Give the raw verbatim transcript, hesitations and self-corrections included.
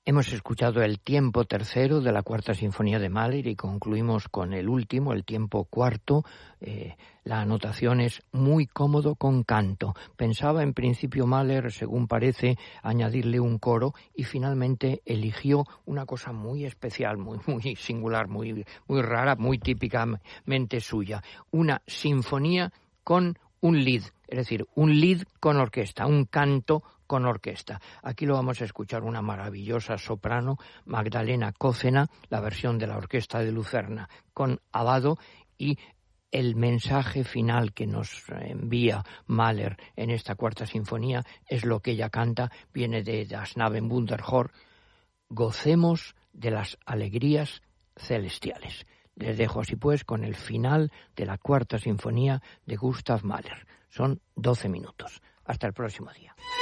Hemos escuchado el tiempo tercero de la cuarta sinfonía de Mahler y concluimos con el último, el tiempo cuarto. Eh, la anotación es muy cómodo con canto. Pensaba en principio Mahler, según parece, añadirle un coro y finalmente eligió una cosa muy especial, muy, muy singular, muy, muy rara, muy típicamente suya. Una sinfonía con un lied, es decir, un lied con orquesta, un canto con orquesta. Aquí lo vamos a escuchar una maravillosa soprano, Magdalena Cócena, la versión de la orquesta de Lucerna con Abbado, y el mensaje final que nos envía Mahler en esta cuarta sinfonía es lo que ella canta, viene de Das Nabenwunderchor: gocemos de las alegrías celestiales. Les dejo así pues con el final de la cuarta sinfonía de Gustav Mahler. Son doce minutos. Hasta el próximo día.